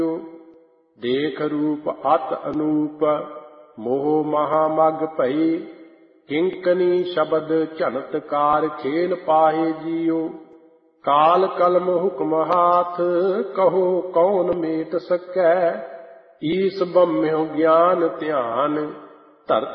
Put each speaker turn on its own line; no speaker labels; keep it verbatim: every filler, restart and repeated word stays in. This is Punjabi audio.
ਦੇਖ ਰੂਪ ਅਤ ਅਨੂਪ ਮੋਹ ਮਹਾ ਮਗ ਭਈ। ਕਿੰਕਨੀ ਸ਼ਬਦ ਝਨਤਕਾਰ ਖੇਲ ਪਾਹੇ ਜੀਉ। ਕਾਲ ਕਲਮ ਹੁਕਮ ਹਾਥ ਕਹੋ ਕੌਣ ਮੇਟ ਸਕੈ। ਈਸ ਬਹਮਿਉ ਗਿਆਨ ਧਿਆਨ ਧਰਤ